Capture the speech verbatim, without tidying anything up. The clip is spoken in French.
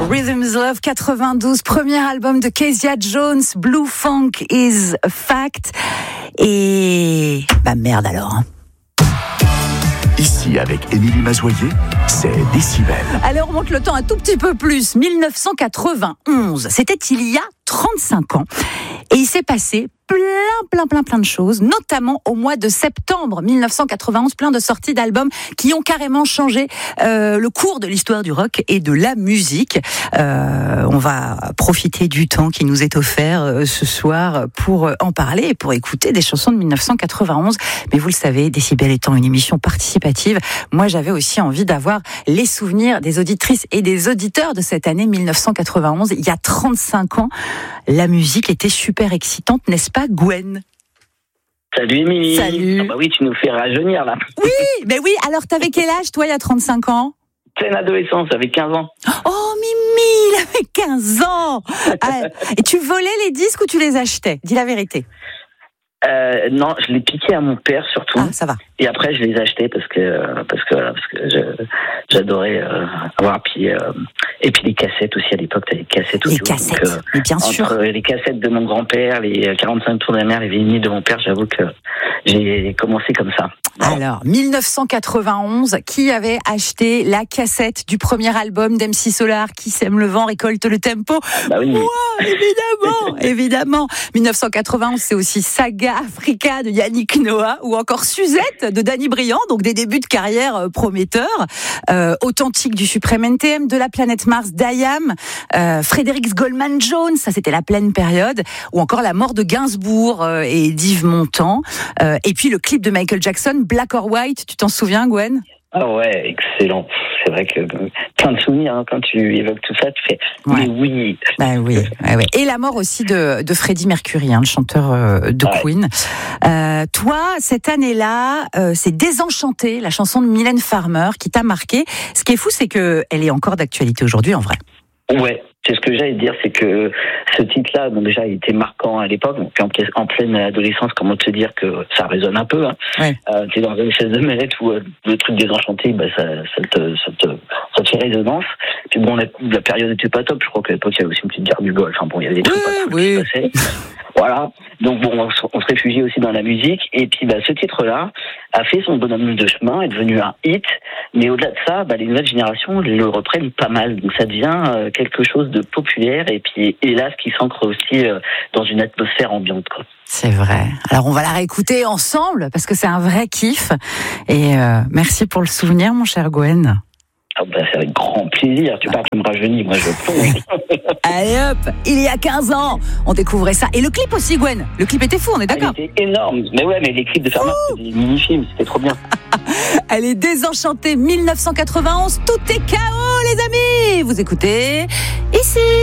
Rhythm's Love quatre-vingt-douze, premier album de Kezia Jones, Blue Funk is a Fact. Et bah merde alors. Hein. Ici, avec Émilie Mazoyer, c'est Décibel. Allez, on remonte le temps un tout petit peu plus. dix-neuf cent quatre-vingt-onze, c'était il y a trente-cinq ans. Et il s'est passé plein, plein, plein, plein de choses, notamment au mois de septembre dix-neuf cent quatre-vingt-onze, plein de sorties d'albums qui ont carrément changé euh, le cours de l'histoire du rock et de la musique. Euh, on va profiter du temps qui nous est offert euh, ce soir pour en parler et pour écouter des chansons de dix-neuf cent quatre-vingt-onze. Mais vous le savez, Décibel étant une émission participative, moi j'avais aussi envie d'avoir les souvenirs des auditrices et des auditeurs de cette année dix-neuf cent quatre-vingt-onze. Il y a trente-cinq ans, la musique était super excitante, n'est-ce pas Gwen? Salut Émilie. Salut. Ah bah oui, tu nous fais rajeunir là. Oui, mais oui, alors t'avais quel âge toi il y a trente-cinq ans? Pleine adolescence, j'avais quinze ans. Oh Mimi, il avait quinze ans. Ah, et tu volais les disques ou tu les achetais? Dis la vérité. Euh, non, je les piquais à mon père surtout. Ah, ça va. Et après, je les achetais parce que parce que parce que je, j'adorais euh, avoir puis euh, et puis les cassettes aussi à l'époque. T'as les cassettes aussi. Les cassettes, donc, euh, mais bien sûr. Entre les cassettes de mon grand-père, les quarante-cinq tours de la mère, les vinyles de mon père, j'avoue que j'ai commencé comme ça. Alors, dix-neuf cent quatre-vingt-onze, qui avait acheté la cassette du premier album d'M C Solar, Qui sème le vent, récolte le tempo? Bah oui. Moi, évidemment, évidemment. dix-neuf cent quatre-vingt-onze, c'est aussi Saga Africa de Yannick Noah, ou encore Suzette de Danny Briand, donc des débuts de carrière prometteurs. Euh, Authentique du Suprême N T M, de la planète Mars d'I A M, euh, Frédéric Goldman Jones, ça c'était la pleine période, ou encore la mort de Gainsbourg euh, et d'Yves Montand. Euh, et puis le clip de Michael Jackson, Black or White, tu t'en souviens, Gwen? Ah ouais, excellent. C'est vrai que plein de souvenirs, hein, quand tu évoques tout ça, tu fais ouais. Mais oui. Bah oui, ouais, ouais. Et la mort aussi de, de Freddie Mercury, hein, le chanteur euh, de ouais. Queen. Euh, toi, cette année-là, euh, c'est Désenchanté, la chanson de Mylène Farmer, qui t'a marqué. Ce qui est fou, c'est que elle est encore d'actualité aujourd'hui, en vrai. Ouais, c'est ce que j'allais dire, c'est que ce titre-là, bon, déjà, il était marquant à l'époque, donc en, en pleine adolescence, comment te dire que ça résonne un peu, hein. Ouais. Euh, t'es dans une espèce de manette où euh, le truc désenchanté, bah, ça, ça te, ça te, ça te fait résonance. Puis bon, la, la période était pas top, je crois qu'à l'époque, il y avait aussi une petite guerre du Golfe, enfin bon, il y avait des trucs oui, pas cool oui. qui se passaient. Voilà. Donc bon, on, on se réfugie aussi dans la musique. Et puis bah, ce titre-là a fait son bonhomme de chemin, est devenu un hit. Mais au-delà de ça, bah, les nouvelles générations le reprennent pas mal. Donc ça devient euh, quelque chose de populaire. Et puis hélas, qui s'ancre aussi euh, dans une atmosphère ambiante, quoi. C'est vrai. Alors on va la réécouter ensemble parce que c'est un vrai kiff. Et euh, merci pour le souvenir, mon cher Gwen. Ah bah, c'est avec grand plaisir. Tu parles que me rajeunir, moi je plonge. Allez hop, il y a quinze ans, on découvrait ça. Et le clip aussi, Gwen. Le clip était fou, on est d'accord? Il était énorme. Mais ouais, mais les clips de Farmer, c'était des mini-films, c'était trop bien. Elle est Désenchantée, dix-neuf cent quatre-vingt-onze. Tout est K O, les amis. Vous écoutez ici.